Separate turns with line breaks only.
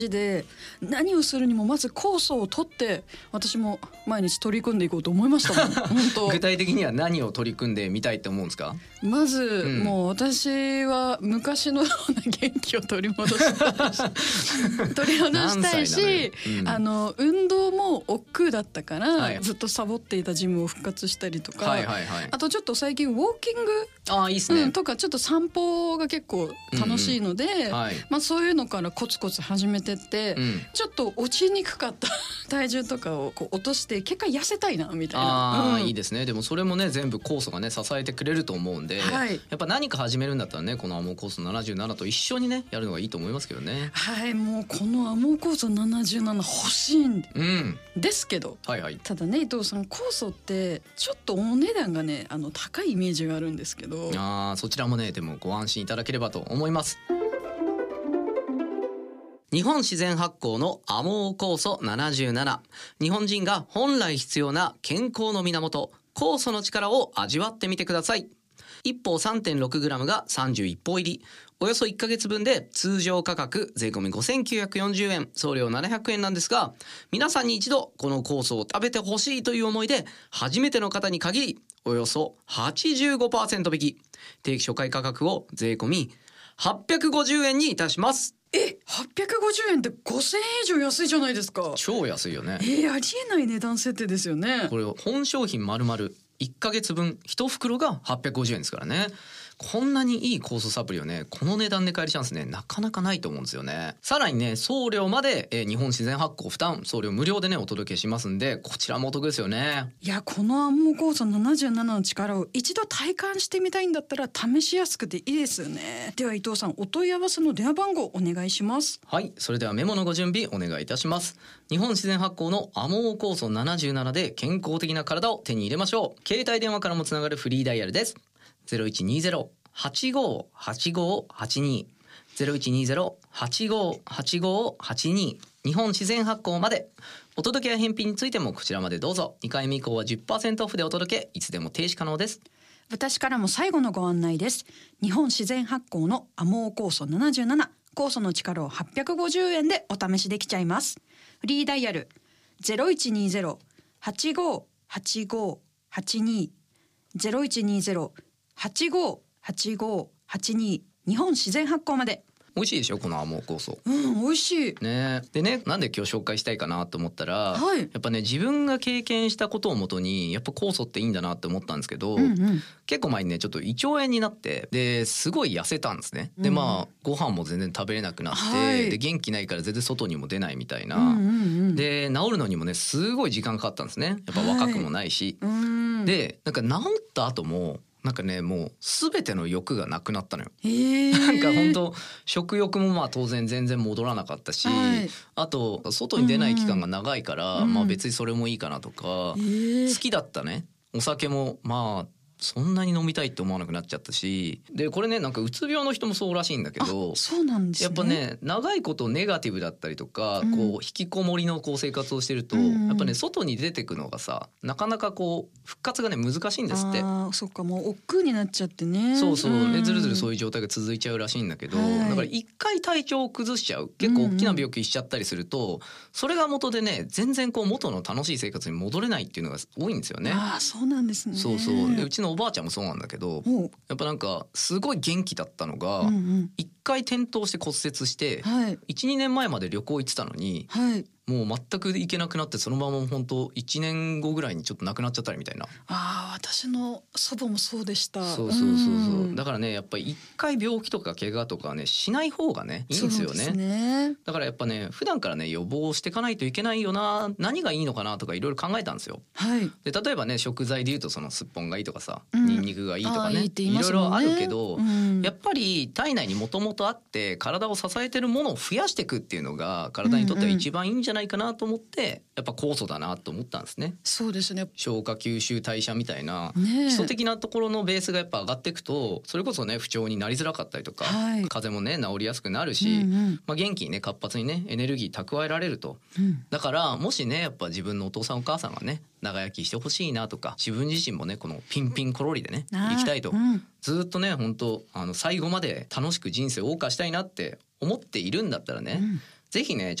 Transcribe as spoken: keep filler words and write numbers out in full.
で何をするにもまず酵素を取って私も毎日取り組んでいこうと思いましたもん本当。
具体的には何を取り組んでみたいって思うんですか？
まず、
うん、
もう私は昔のような元気を取り戻したい取り戻したいし、うん、あの運動も億劫だったから、はい、ずっとサボっていたジムを復活したりとか、はいはいはい、あとちょっと最近ウォーキング
あいいっすね、
うん、とかちょっと散歩が結構楽しいので、うんうんはいまあ、そういうのからコツコツ始めてって、うん、ちょっと落ちにくかった体重とかをこう落として結果痩せたいなみたいな。
あ、うん、いいですね。でもそれもね全部酵素がね支えてくれると思うんで、はい、やっぱ何か始めるんだったらねこのアモー酵素ななじゅうななと一緒にねやるのがいいと思いますけどね。
はいもうこのアモー酵素ななじゅうなな欲しいんですけど、
うんはいはい、
ただね伊藤さん酵素ってちょっとお値段がねあの高いイメージがあるんですけど、
あそちらもねでもご安心いただければと思います。日本自然発酵のアモー酵素ななじゅうなな、日本人が本来必要な健康の源酵素の力を味わってみてください。いっぽう さんてんろくグラム がさんじゅういっぽう入り、およそいっかげつぶんで通常価格税込みごせんきゅうひゃくよんじゅうえん、送料ななひゃくえんなんですが、皆さんに一度この酵素を食べてほしいという思いで初めての方に限りおよそ はちじゅうごパーセント 引き、定期初回価格を税込みはっぴゃくごじゅうえんにいたします。
え、はっぴゃくごじゅうえんってごせんえん以上安いじゃないですか。
超安いよね。
えー、ありえない値段設定ですよね。
これ本商品丸々いっかげつぶんいち袋がはっぴゃくごじゅうえんですからね。こんなにいい酵素サプリをねこの値段で買えるチャンスねなかなかないと思うんですよね。さらにね送料まで、えー、日本自然発酵負担送料無料でねお届けしますんで、こちらもお得ですよね。
いやこのアンモ酵素ななじゅうななの力を一度体感してみたいんだったら試しやすくていいですよね。では伊藤さんお問い合わせの電話番号お願いします。
はい、それではメモのご準備お願いいたします。日本自然発酵のアモー酵素ななじゅうななで健康的な体を手に入れましょう。携帯電話からもつながるフリーダイヤルです。ゼロいちにゼロ はちごはちごはちに ゼロいちにゼロ はちごはちごはちに 日本自然発酵まで。お届けや返品についてもこちらまでどうぞ。にかいめ以降は じゅっパーセント オフでお届け、いつでも停止可能です。
私からも最後のご案内です。日本自然発酵のアモー酵素ななじゅうなな、酵素の力をはっぴゃくごじゅうえんでお試しできちゃいます。フリーダイヤル ゼロいちにゼロ はちごはちごはちに ゼロいちにゼロ はちごはちごはちに 日本自然発酵まで。
美味しいでしょこのアモー酵素。
うん美味しい
ね。でねなんで今日紹介したいかなと思ったら、
はい、
やっぱね自分が経験したことをもとにやっぱ酵素っていいんだなって思ったんですけど、うんうん、結構前にねちょっと胃腸炎になってですごい痩せたんですね、うん、でまあご飯も全然食べれなくなって、はい、で元気ないから全然外にも出ないみたいな、うんうんうん、で治るのにもねすごい時間かかったんですね。やっぱ若くもないし、はい、うんでなんか治った後もなんかねもう全ての欲がなくなったのよ。なんか本当食欲もまあ当然全然戻らなかったし、はい、あと外に出ない期間が長いから、うん、まあ別にそれもいいかなとか、好きだったねお酒もまあそんなに飲みたいって思わなくなっちゃったし、でこれねなんかうつ病の人もそうらしいんだけど、
そうなんですね、
やっぱね長いことネガティブだったりとか、うん、こう引きこもりのこう生活をしてると、うん、やっぱね外に出てくのがさなかなかこう復活がね難しいんですって。
あそっかもう億劫になっちゃってね。
そうそう、うん、でずるずるそういう状態が続いちゃうらしいんだけど、はい、だから一回体調を崩しちゃう結構大きな病気しちゃったりすると、うんうん、それが元でね全然こう元の楽しい生活に戻れないっていうのが多いんですよね。
あそうなんですね。
そうそうでうちのおばあちゃんもそうなんだけど、やっぱなんかすごい元気だったのが、うんうん、一回転倒して骨折して、はい、いちにねんまえまで旅行行ってたのに、はい、もう全く行けなくなってそのまま本当いちねんごぐらいにちょっと亡くなっちゃったりみたいな。
あ私の祖母もそうでした。
そうそうそうそう、うん、だからねやっぱり一回病気とか怪我とかねしない方がねいいんですよ ね,
そうですね。
だからやっぱね普段からね予防していかないといけないよな、何がいいのかなとかいろいろ考えたんですよ、はい、で例えばね食材でいうとそのすっぽんがいいとかさ、うん、ニンニクがいいとかね、いろいろあるけど、うん、やっぱり体内にもともとあって体を支えてるものを増やしていくっていうのが体にとっては一番いいんじゃないかなと思って、うんうん、やっぱ酵素だなと思ったんですね。
そうですね。
消化吸収代謝みたいな、ね、基礎的なところのベースがやっぱ上がっていくとそれこそね不調になりづらかったりとか、はい、風邪もね治りやすくなるし、うんうんまあ、元気にね活発にねエネルギー蓄えられると、うん、だからもしねやっぱ自分のお父さんお母さんがね長生きしてほしいなとか自分自身もねこのピンピンコロリでね生きたいと、うん、ずっとね本当あの最後まで楽しく人生を謳歌したいなって思っているんだったらね、うんぜひね